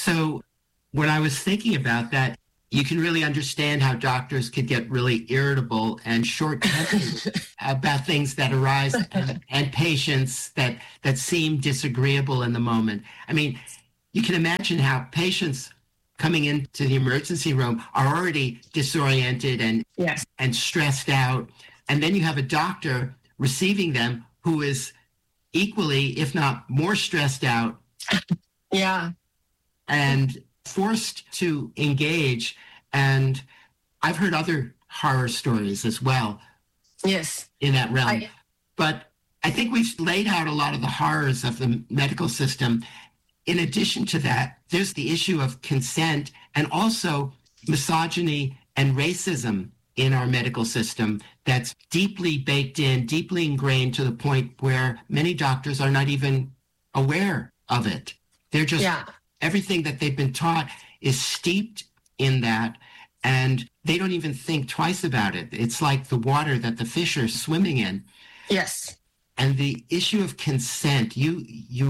So when I was thinking about that, you can really understand how doctors could get really irritable and short-tempered about things that arise and patients that seem disagreeable in the moment. I mean, you can imagine how patients coming into the emergency room are already disoriented and stressed out. And then you have a doctor receiving them who is equally, if not more stressed out. Yeah. And forced to engage. And I've heard other horror stories as well. Yes. In that realm. But I think we've laid out a lot of the horrors of the medical system. In addition to that, there's the issue of consent and also misogyny and racism in our medical system that's deeply baked in, deeply ingrained to the point where many doctors are not even aware of it. They're just, everything that they've been taught is steeped in that, and they don't even think twice about it. It's like the water that the fish are swimming in. Yes. And the issue of consent, you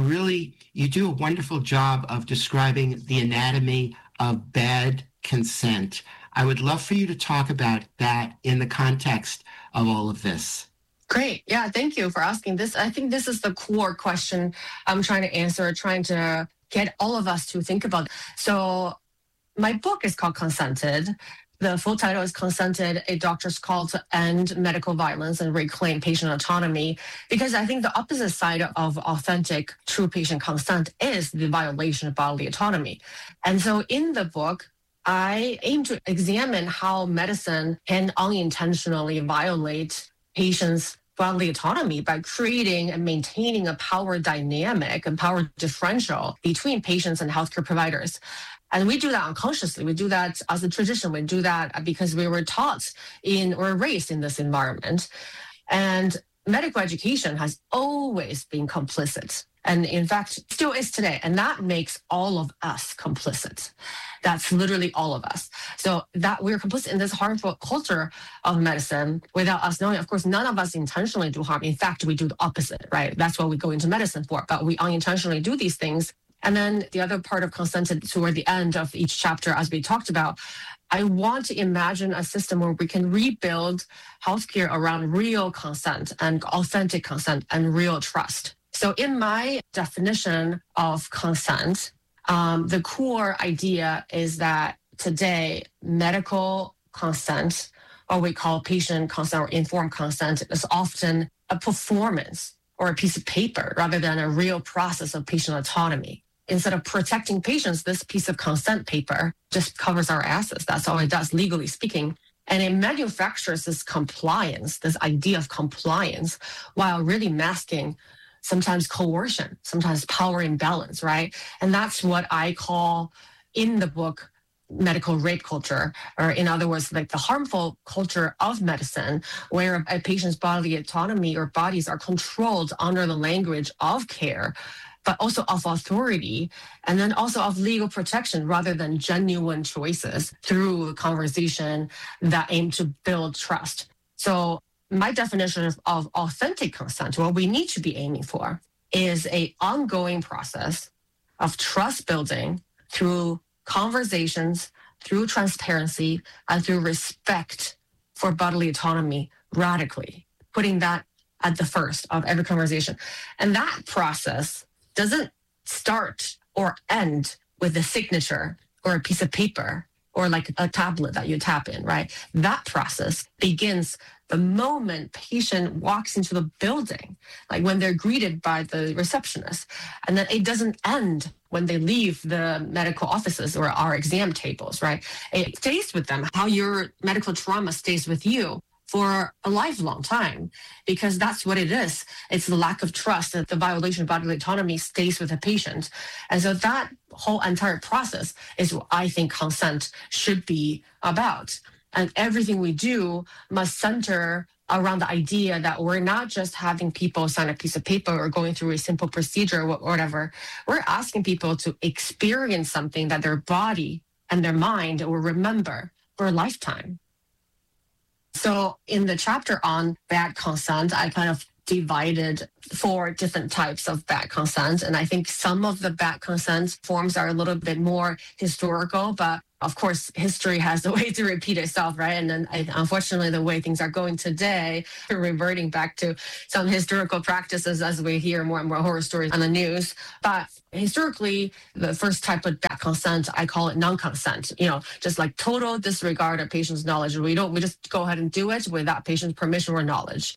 do a wonderful job of describing the anatomy of bad consent. I would love for you to talk about that in the context of all of this. Great. Yeah, thank you for asking this. I think this is the core question I'm trying to answer, trying to get all of us to think about. So my book is called Consented. The full title is Consented, A Doctor's Call to End Medical Violence and Reclaim Patient Autonomy, because I think the opposite side of authentic, true patient consent is the violation of bodily autonomy. And so in the book, I aim to examine how medicine can unintentionally violate patients' bodily autonomy by creating and maintaining a power dynamic and power differential between patients and healthcare providers. And we do that unconsciously. We do that as a tradition. We do that because we were taught or raised in this environment. And medical education has always been complicit. And in fact, still is today. And that makes all of us complicit. That's literally all of us. So that we're complicit in this harmful culture of medicine without us knowing. Of course, none of us intentionally do harm. In fact, we do the opposite, right? That's what we go into medicine for. But we unintentionally do these things. And then the other part of Consented toward the end of each chapter, as we talked about, I want to imagine a system where we can rebuild healthcare around real consent and authentic consent and real trust. So in my definition of consent, the core idea is that today, medical consent, or we call patient consent or informed consent, is often a performance or a piece of paper rather than a real process of patient autonomy. Instead of protecting patients, this piece of consent paper just covers our asses. That's all it does, legally speaking. And it manufactures this compliance, this idea of compliance, while really masking sometimes coercion, sometimes power imbalance, right? And that's what I call in the book medical rape culture, or in other words, like the harmful culture of medicine, where a patient's bodily autonomy or bodies are controlled under the language of care, but also of authority, and then also of legal protection rather than genuine choices through conversation that aim to build trust. So my definition of authentic consent, what we need to be aiming for, is an ongoing process of trust building through conversations, through transparency, and through respect for bodily autonomy radically, putting that at the first of every conversation. And that process doesn't start or end with a signature or a piece of paper or like a tablet that you tap in, right? That process begins the moment patient walks into the building, like when they're greeted by the receptionist. And then it doesn't end when they leave the medical offices or our exam tables, right? It stays with them, how your medical trauma stays with you for a lifelong time, because that's what it is. It's the lack of trust that the violation of bodily autonomy stays with the patient. And so that whole entire process is what I think consent should be about. And everything we do must center around the idea that we're not just having people sign a piece of paper or going through a simple procedure or whatever. We're asking people to experience something that their body and their mind will remember for a lifetime. So in the chapter on bad consent, I kind of divided 4 different types of bad consent. And I think some of the bad consent forms are a little bit more historical, but of course, history has a way to repeat itself, right? And then unfortunately, the way things are going today, we're reverting back to some historical practices as we hear more and more horror stories on the news. But historically, the first type of bad consent, I call it non-consent, just like total disregard of patient's knowledge. We just go ahead and do it without patient's permission or knowledge.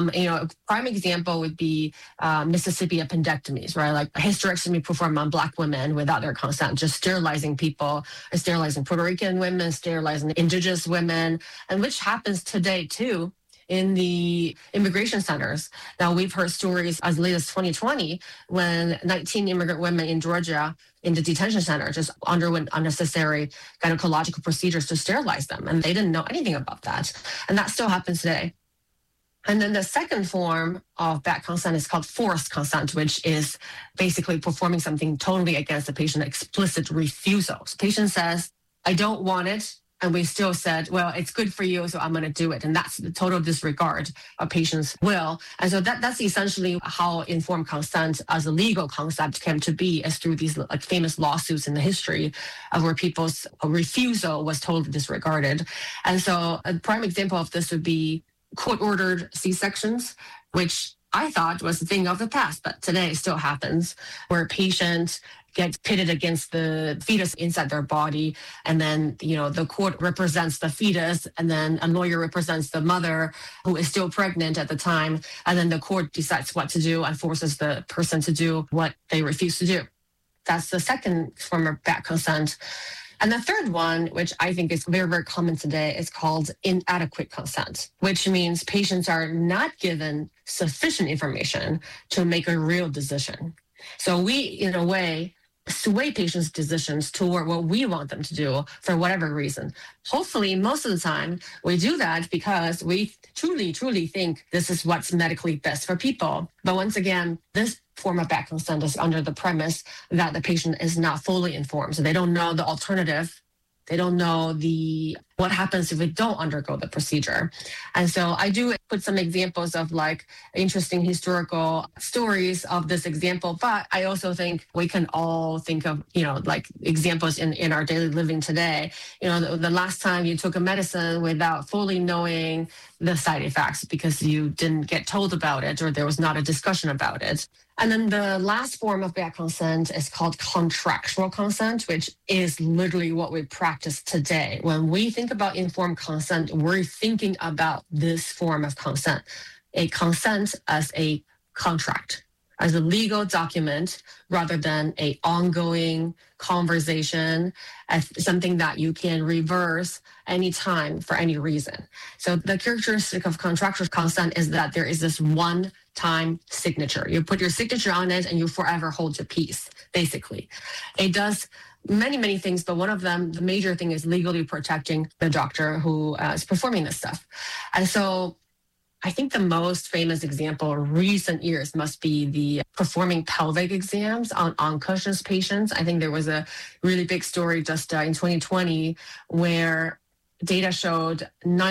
A prime example would be Mississippi appendectomies, right? Like a hysterectomy performed on Black women without their consent, just sterilizing people, sterilizing Puerto Rican women, sterilizing indigenous women, and which happens today too in the immigration centers. Now, we've heard stories as late as 2020 when 19 immigrant women in Georgia in the detention center just underwent unnecessary gynecological procedures to sterilize them, and they didn't know anything about that. And that still happens today. And then the second form of bad consent is called forced consent, which is basically performing something totally against the patient's explicit refusal. So patient says, I don't want it. And we still said, well, it's good for you, so I'm going to do it. And that's the total disregard of patient's will. And so that's essentially how informed consent as a legal concept came to be, is through these famous lawsuits in the history of where people's refusal was totally disregarded. And so a prime example of this would be court-ordered C-sections, which I thought was a thing of the past, but today still happens, where a patient gets pitted against the fetus inside their body, and then, the court represents the fetus, and then a lawyer represents the mother who is still pregnant at the time, and then the court decides what to do and forces the person to do what they refuse to do. That's the second form of bad consent. And the third one, which I think is very, very common today, is called inadequate consent, which means patients are not given sufficient information to make a real decision. So we, in a way, sway patients' decisions toward what we want them to do for whatever reason. Hopefully, most of the time, we do that because we truly, truly think this is what's medically best for people. But once again, this form of bad consent is under the premise that the patient is not fully informed. So they don't know the alternative. They don't know what happens if we don't undergo the procedure. And so I do put some examples of interesting historical stories of this example, but I also think we can all think of, examples in our daily living today. The last time you took a medicine without fully knowing the side effects because you didn't get told about it or there was not a discussion about it. And then the last form of bad consent is called contractual consent, which is literally what we practice today. When we think about informed consent, we're thinking about this form of consent, a consent as a contract, as a legal document, rather than an ongoing conversation, as something that you can reverse anytime for any reason. So the characteristic of contractual consent is that there is this one-time signature. You put your signature on it and you forever hold your peace, basically. It does many, many things, but one of them, the major thing, is legally protecting the doctor who is performing this stuff. And so I think the most famous example in recent years must be the performing pelvic exams on unconscious patients. I think there was a really big story just in 2020 where data showed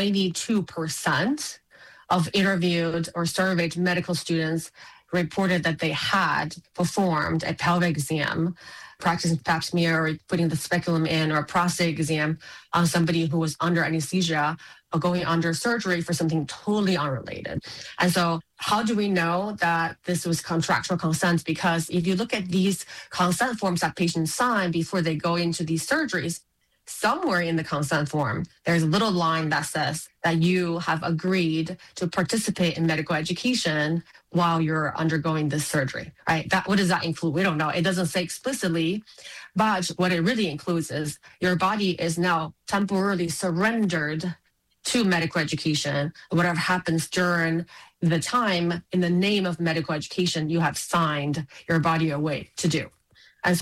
92% of interviewed or surveyed medical students reported that they had performed a pelvic exam, practicing pap smear or putting the speculum in, or a prostate exam on somebody who was under anesthesia or going under surgery for something totally unrelated. And so how do we know that this was contractual consent? Because if you look at these consent forms that patients sign before they go into these surgeries, somewhere in the consent form, there's a little line that says that you have agreed to participate in medical education while you're undergoing this surgery, right? What does that include? We don't know. It doesn't say explicitly, but what it really includes is your body is now temporarily surrendered to medical education. Whatever happens during the time in the name of medical education, you have signed your body away to do. And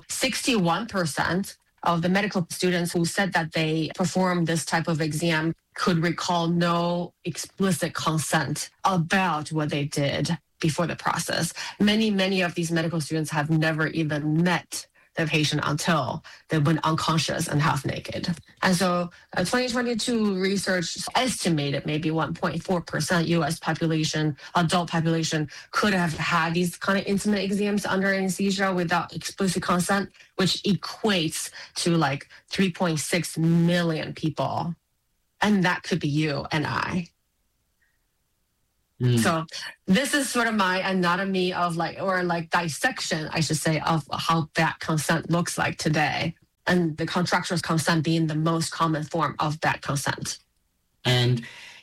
61% of the medical students who said that they performed this type of exam could recall no explicit consent about what they did before the process. Many, many of these medical students have never even met the patient until they went unconscious and half naked. And so 2022 research estimated maybe 1.4% US population, adult population, could have had these kind of intimate exams under anesthesia without explicit consent, which equates to like 3.6 million people. And that could be you and I. So this is sort of my anatomy of dissection, I should say, of how that consent looks like today. And the contractual consent being the most common form of that consent. And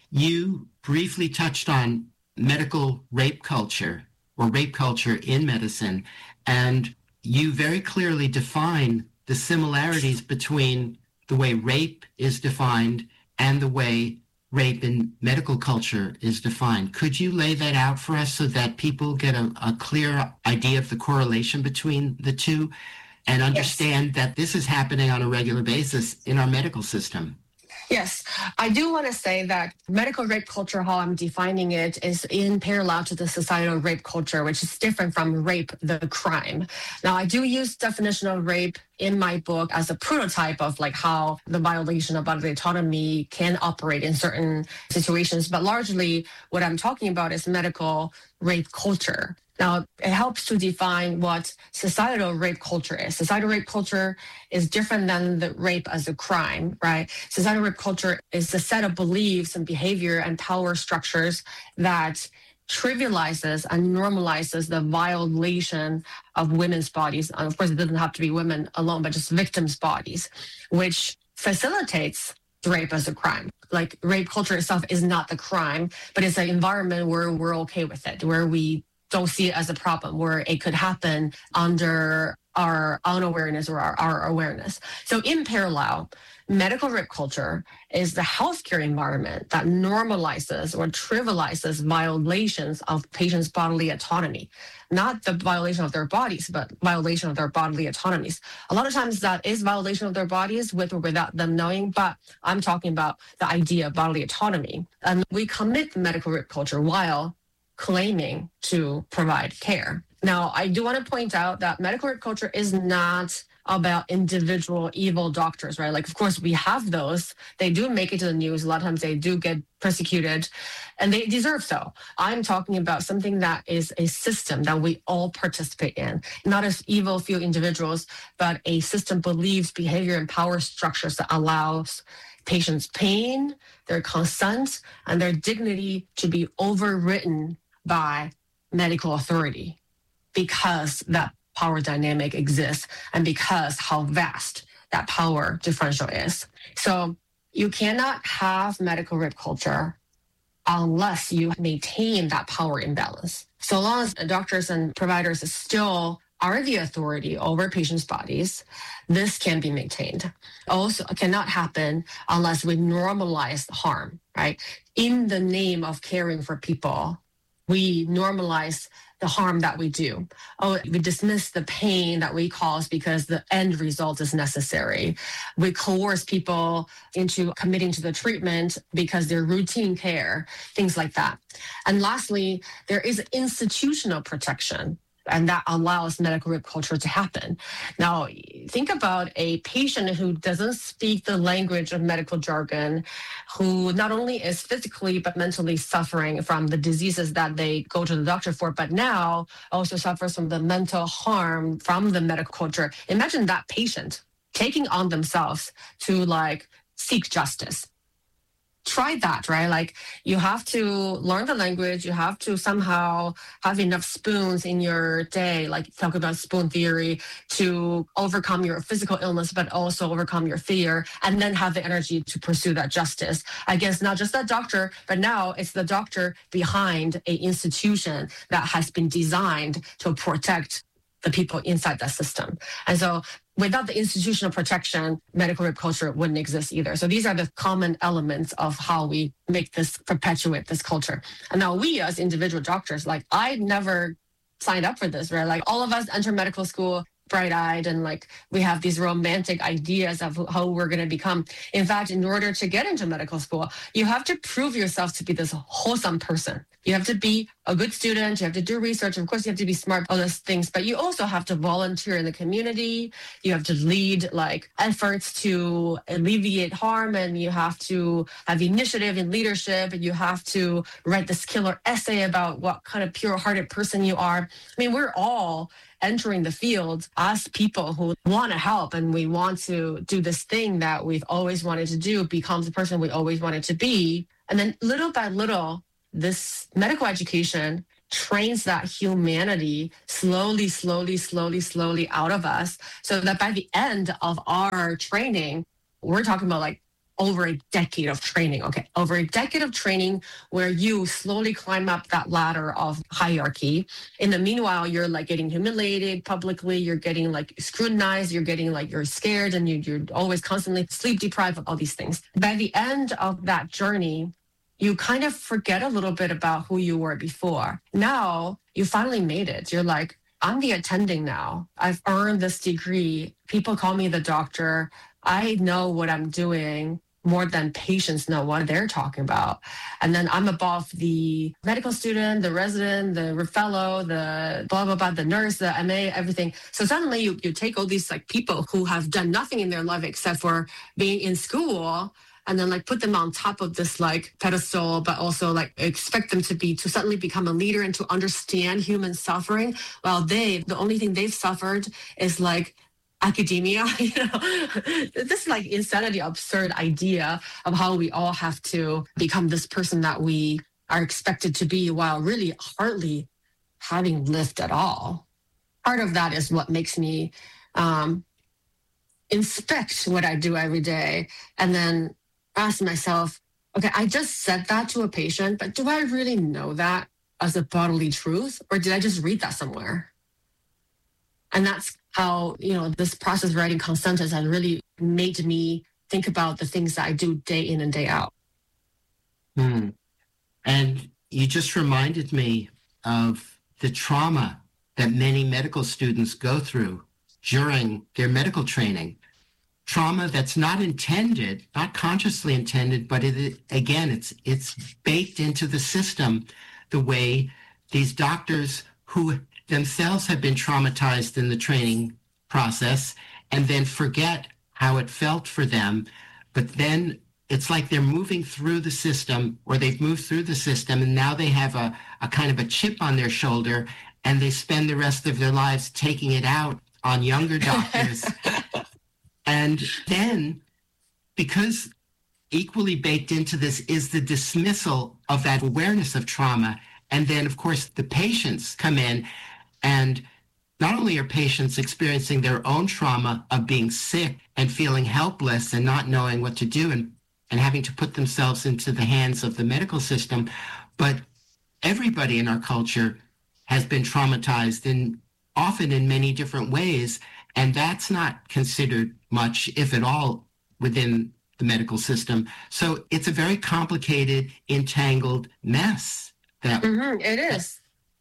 you briefly touched on medical rape culture or rape culture in medicine. And you very clearly define the similarities between the way rape is defined and the way rape in medical culture is defined. Could you lay that out for us so that people get a clear idea of the correlation between the two and understand that this is happening on a regular basis in our medical system? Yes, I do want to say that medical rape culture, how I'm defining it, is in parallel to the societal rape culture, which is different from rape, the crime. Now, I do use definition of rape in my book as a prototype of like how the violation of bodily autonomy can operate in certain situations. But largely what I'm talking about is medical rape culture. Now, it helps to define what societal rape culture is. Societal rape culture is different than the rape as a crime, right? Societal rape culture is a set of beliefs and behavior and power structures that trivializes and normalizes the violation of women's bodies. And of course, it doesn't have to be women alone, but just victims' bodies, which facilitates rape as a crime. Like rape culture itself is not the crime, but it's an environment where we're okay with it, where we don't see it as a problem, where it could happen under our unawareness or our awareness. So in parallel, medical rape culture is the healthcare environment that normalizes or trivializes violations of patients' bodily autonomy, not the violation of their bodies, but violation of their bodily autonomies. A lot of times that is violation of their bodies with or without them knowing, but I'm talking about the idea of bodily autonomy. And we commit medical rape culture while claiming to provide care. Now, I do want to point out that medical rape culture is not about individual evil doctors, right? Like, of course, we have those. They do make it to the news. A lot of times they do get persecuted, and they deserve so. I'm talking about something that is a system that we all participate in, not as evil few individuals, but a system believes, behavior, and power structures that allows patients' pain, their consent, and their dignity to be overwritten by medical authority because that power dynamic exists and because how vast that power differential is. So you cannot have medical rape culture unless you maintain that power imbalance. So long as doctors and providers still are the authority over patients' bodies, this can be maintained. Also, it cannot happen unless we normalize harm, right? In the name of caring for people, we normalize the harm that we do. Oh, we dismiss the pain that we cause because the end result is necessary. We coerce people into committing to the treatment because they're routine care, things like that. And lastly, there is institutional protection, and that allows medical rape culture to happen. Now, think about a patient who doesn't speak the language of medical jargon, who not only is physically but mentally suffering from the diseases that they go to the doctor for, but now also suffers from the mental harm from the medical culture. Imagine that patient taking on themselves to seek justice. Try that, right? Like, you have to learn the language. You have to somehow have enough spoons in your day, like talk about spoon theory, to overcome your physical illness, but also overcome your fear, and then have the energy to pursue that justice against not just that doctor, but now it's the doctor behind a institution that has been designed to protect the people inside that system. And so without the institutional protection, medical rape culture wouldn't exist either. So these are the common elements of how we make this, perpetuate this culture. And now we as individual doctors, I never signed up for this, right? All of us enter medical school bright-eyed and like we have these romantic ideas of how we're going to become. In fact, in order to get into medical school, you have to prove yourself to be this wholesome person. You have to be a good student. You have to do research. Of course, you have to be smart, all those things, but you also have to volunteer in the community. You have to lead like efforts to alleviate harm, and you have to have initiative in leadership, and you have to write this killer essay about what kind of pure-hearted person you are. I mean, we're all entering the field as people who want to help, and we want to do this thing that we've always wanted to do, become the person we always wanted to be. And then little by little, this medical education trains that humanity slowly out of us, so that by the end of our training, we're talking about like over a decade of training, okay? Over a decade of training where you slowly climb up that ladder of hierarchy. In the meanwhile, you're like getting humiliated publicly, you're getting like scrutinized, you're getting like you're scared, and you're always constantly sleep deprived of all these things. By the end of that journey, you kind of forget a little bit about who you were before. Now you finally made it. You're like, I'm the attending now. I've earned this degree. People call me the doctor. I know what I'm doing more than patients know what they're talking about. And then I'm above the medical student, the resident, the fellow, the blah, blah, blah, the nurse, the MA, everything. So suddenly you take all these like people who have done nothing in their life except for being in school, and then like put them on top of this like pedestal, but also like expect them to suddenly become a leader and to understand human suffering, while the only thing they've suffered is like academia. This is like insanity, absurd idea of how we all have to become this person that we are expected to be, while really hardly having lived at all. Part of that is what makes me inspect what I do every day, and then ask myself, okay, I just said that to a patient, but do I really know that as a bodily truth, or did I just read that somewhere? And that's how, this process of writing Consensus has really made me think about the things that I do day in and day out. And you just reminded me of the trauma that many medical students go through during their medical training. Trauma that's not intended, not consciously intended, but it's baked into the system, the way these doctors who themselves have been traumatized in the training process and then forget how it felt for them. But then it's like they're moving through the system, or they've moved through the system, and now they have a kind of a chip on their shoulder, and they spend the rest of their lives taking it out on younger doctors. And then, because equally baked into this is the dismissal of that awareness of trauma. And then, of course, the patients come in, and not only are patients experiencing their own trauma of being sick and feeling helpless and not knowing what to do and having to put themselves into the hands of the medical system, but everybody in our culture has been traumatized, often in many different ways. And that's not considered much, if at all, within the medical system. So it's a very complicated, entangled mess. It is.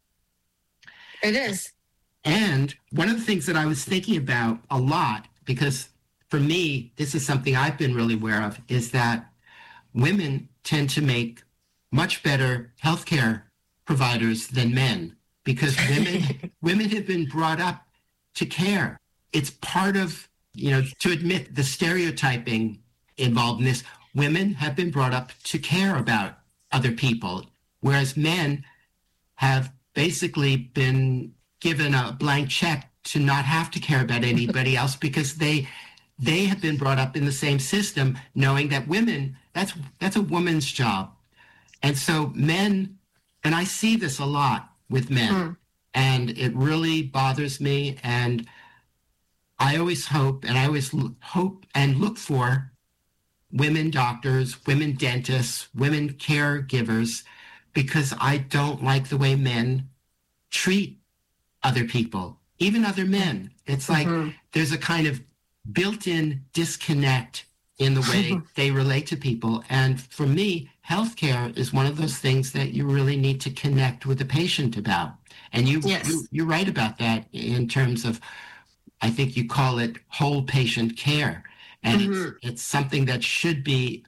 It is. And one of the things that I was thinking about a lot, because for me, this is something I've been really aware of, is that women tend to make much better healthcare providers than men, because women have been brought up to care. It's part of, to admit the stereotyping involved in this. Women have been brought up to care about other people, whereas men have basically been given a blank check to not have to care about anybody else, because they have been brought up in the same system, knowing that women, that's a woman's job. And so men, and I see this a lot with men, and it really bothers me. And I always hope and look for women doctors, women dentists, women caregivers, because I don't like the way men treat other people, even other men. It's like there's a kind of built-in disconnect in the way they relate to people. And for me, healthcare is one of those things that you really need to connect with the patient about. And you're right about that in terms of I think you call it whole patient care. And it's something that should be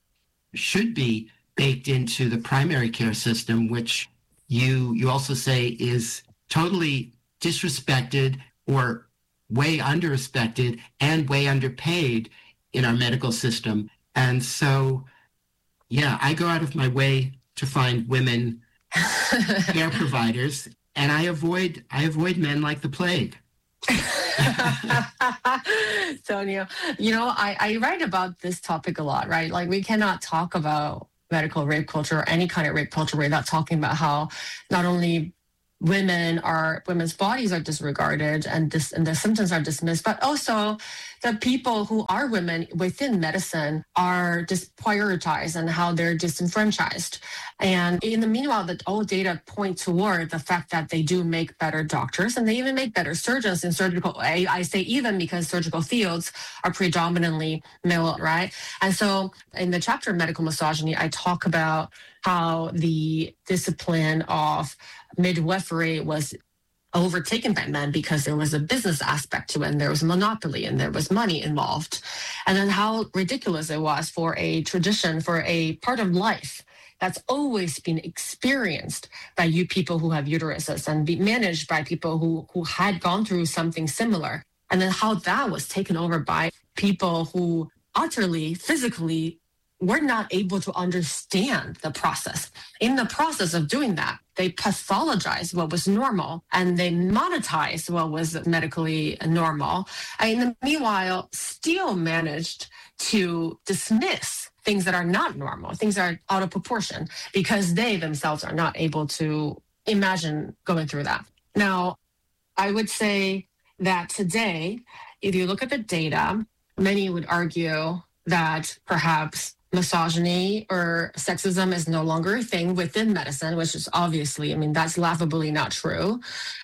baked into the primary care system, which you also say is totally disrespected or way underrespected and way underpaid in our medical system. And so, yeah, I go out of my way to find women care providers, and I avoid men like the plague. Sonia, I write about this topic a lot, right? Like, we cannot talk about medical rape culture or any kind of rape culture without talking about how not only women's bodies are disregarded and their symptoms are dismissed, but also the people who are women within medicine are just prioritized and how they're disenfranchised. And in the meanwhile, that all data point toward the fact that they do make better doctors and they even make better surgeons in surgical. I say even because surgical fields are predominantly male, right? And so in the chapter Medical Misogyny, I talk about how the discipline of midwifery was overtaken by men because there was a business aspect to it and there was a monopoly and there was money involved. And then how ridiculous it was for a tradition, for a part of life that's always been experienced by you people who have uteruses and be managed by people who had gone through something similar. And then how that was taken over by people who utterly, physically were not able to understand the process. In the process of doing that, they pathologized what was normal and they monetized what was medically normal. And in the meanwhile, still managed to dismiss things that are not normal, things that are out of proportion, because they themselves are not able to imagine going through that. Now, I would say that today, if you look at the data, many would argue that perhaps misogyny or sexism is no longer a thing within medicine, which is obviously, that's laughably not true.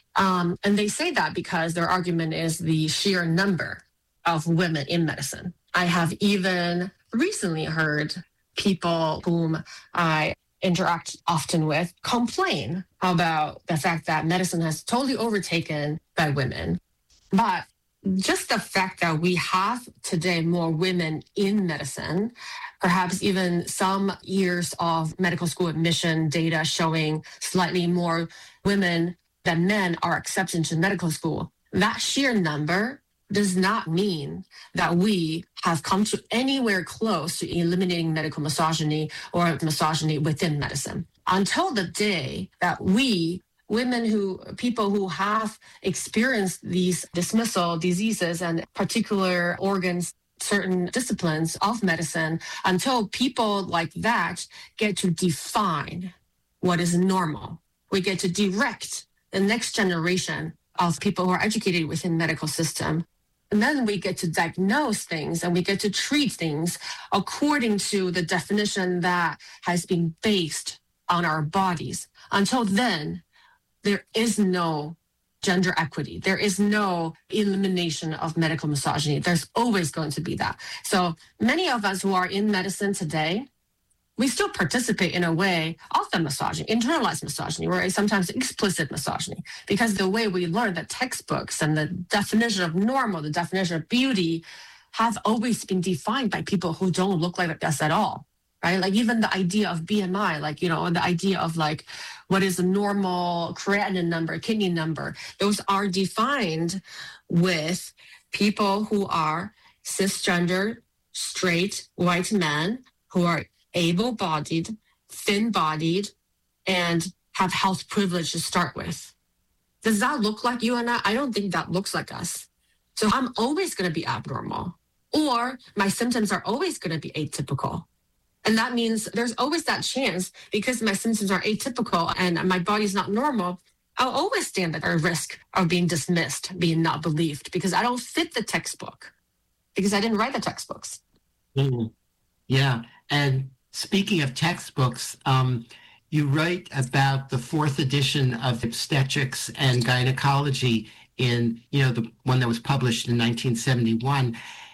And they say that because their argument is the sheer number of women in medicine. I have even recently heard people whom I interact often with complain about the fact that medicine has totally overtaken by women. But just the fact that we have today more women in medicine, perhaps even some years of medical school admission data showing slightly more women than men are accepted into medical school, that sheer number does not mean that we have come to anywhere close to eliminating medical misogyny or misogyny within medicine. Until the day that people who have experienced these dismissal diseases and particular organs, certain disciplines of medicine, until people like that get to define what is normal, we get to direct the next generation of people who are educated within medical system. And then we get to diagnose things and we get to treat things according to the definition that has been based on our bodies. Until then, there is no gender equity. There is no elimination of medical misogyny. There's always going to be that. So many of us who are in medicine today, we still participate in a way of the misogyny, internalized misogyny, or sometimes explicit misogyny, because the way we learn the textbooks and the definition of normal, the definition of beauty have always been defined by people who don't look like us at all, right? Like even the idea of BMI, the idea of what is a normal creatinine number, kidney number, those are defined with people who are cisgender, straight, white men who are able-bodied, thin-bodied, and have health privilege to start with. Does that look like you and I? I don't think that looks like us. So I'm always going to be abnormal, or my symptoms are always going to be atypical. And that means there's always that chance, because my symptoms are atypical and my body's not normal, I'll always stand at a risk of being dismissed, being not believed, because I don't fit the textbook, because I didn't write the textbooks. Mm-hmm. Yeah. And speaking of textbooks, you write about the 4th edition of Obstetrics and Gynecology in, the one that was published in 1971.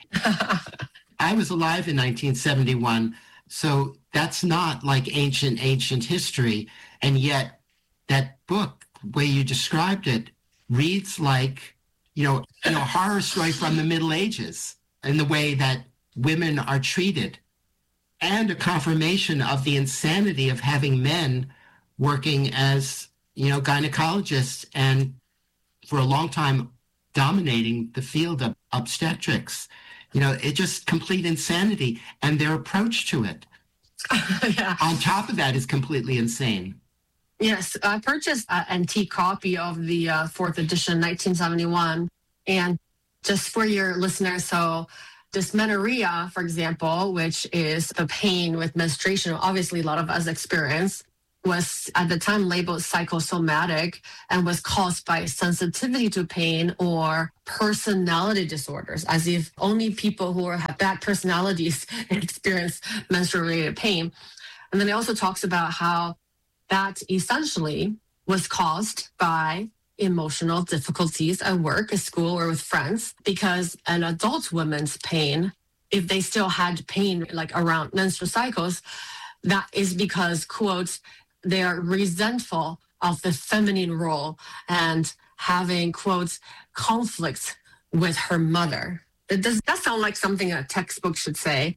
I was alive in 1971, so that's not like ancient history. And yet that book, the way you described it, reads like horror story from the Middle Ages in the way that women are treated, and a confirmation of the insanity of having men working as, gynecologists and for a long time dominating the field of obstetrics. It's just complete insanity. And their approach to it, Yeah. on top of that, is completely insane. Yes, I purchased an antique copy of the fourth edition, 1971. And just for your listeners, so dysmenorrhea, for example, which is the pain with menstruation, obviously a lot of us experience, was at the time labeled psychosomatic and was caused by sensitivity to pain or personality disorders, as if only people who have bad personalities experience menstrual-related pain. And then it also talks about how that essentially was caused by emotional difficulties at work, at school, or with friends, because an adult woman's pain, if they still had pain like around menstrual cycles, that is because, quote, they are resentful of the feminine role and having, quote, conflicts with her mother. Does that sound like something a textbook should say?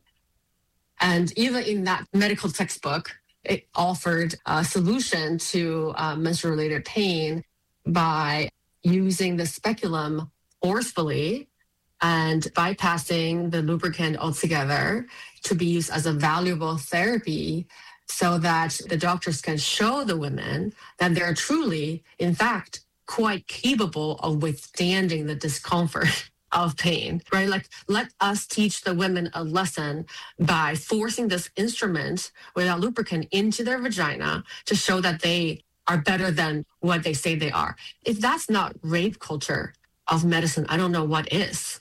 And even in that medical textbook, it offered a solution to menstrual-related pain by using the speculum forcefully and bypassing the lubricant altogether to be used as a valuable therapy so that the doctors can show the women that they're truly, in fact, quite capable of withstanding the discomfort of pain, right? Like, let us teach the women a lesson by forcing this instrument without lubricant into their vagina to show that they are better than what they say they are. If that's not rape culture of medicine, I don't know what is.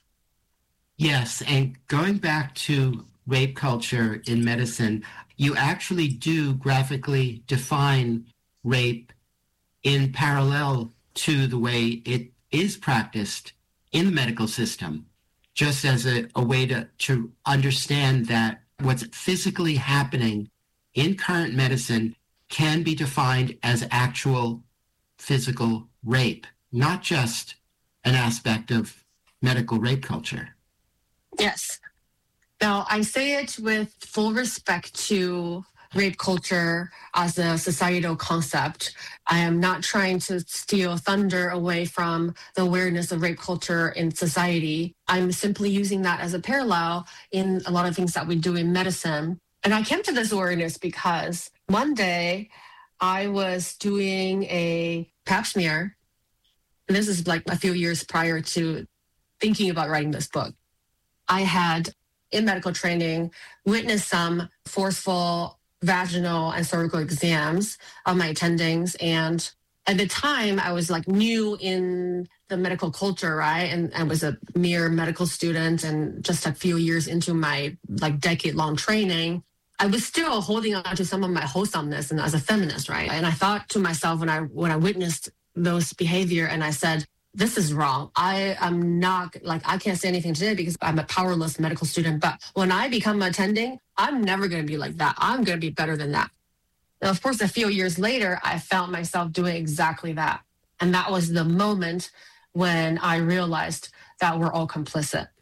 Yes, and going back to rape culture in medicine, you actually do graphically define rape in parallel to the way it is practiced in the medical system, just as a way to understand that what's physically happening in current medicine can be defined as actual physical rape, not just an aspect of medical rape culture. Yes. Now, I say it with full respect to rape culture as a societal concept. I am not trying to steal thunder away from the awareness of rape culture in society. I'm simply using that as a parallel in a lot of things that we do in medicine. And I came to this awareness because one day I was doing a pap smear. And this is like a few years prior to thinking about writing this book. I had, in medical training, witnessed some forceful vaginal and cervical exams of my attendings. And at the time, I was like new in the medical culture, right? And I was a mere medical student and just a few years into my like decade-long training. I was still holding on to some of my wholesomeness and as a feminist, right? And I thought to myself when I witnessed those behavior and I said, this is wrong. I am not, I can't say anything today because I'm a powerless medical student. But when I become attending, I'm never going to be like that. I'm going to be better than that. Now, of course, a few years later, I found myself doing exactly that. And that was the moment when I realized that we're all complicit.